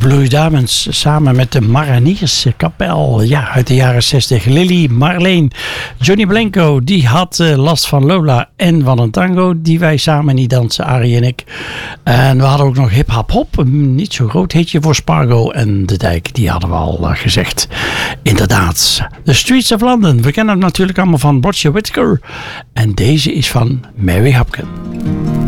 Blue Diamonds samen met de Maraniers Kapel. Ja, uit de jaren 60. Lily Marleen. Johnny Blanco, die had last van Lola en van een tango die wij samen niet dansen, Arie en ik. En we hadden ook nog Hip Hop Hop. Een niet zo groot hitje voor Spargo en De Dijk. Die hadden we al gezegd. Inderdaad. The Streets of London. We kennen hem natuurlijk allemaal van Roger Whittaker. En deze is van Mary Hopkin.